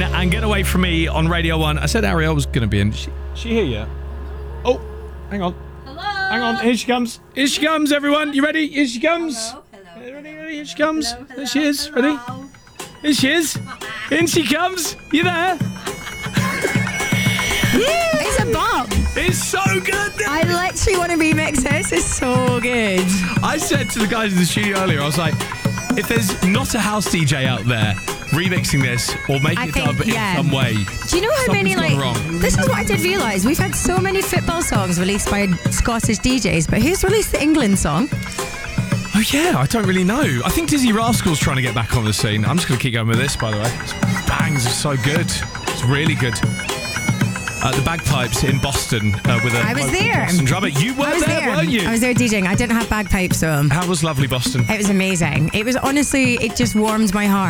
and Get Away From Me on Radio 1. I said Ariel was going to be in. She here yet? Oh, hang on. Hello. Hang on. Here she comes. Here she comes, everyone. You ready? Here she comes. Hello. Ready? Here she comes. Hello, There she is. hello. Ready? Here she is. In she comes. You there? It's a bop. It's so good. I literally want to remix this. It's so good. I said to the guys in the studio earlier, I was like, if there's not a house DJ out there remixing this or making it dub in some way, do you know how many, something's gone wrong. this is what I did realise. We've had so many football songs released by Scottish DJs, but who's released the England song? Oh yeah, I don't really know. I think Dizzy Rascal's trying to get back on the scene. I'm just going to keep going with this, by the way. Bangs are so good. It's really good. The bagpipes in Boston with a I was there. Boston drummer. You were there, weren't you? I was there DJing. I didn't have bagpipes, so How was lovely Boston? it was amazing. It was honestly, it just warmed my heart.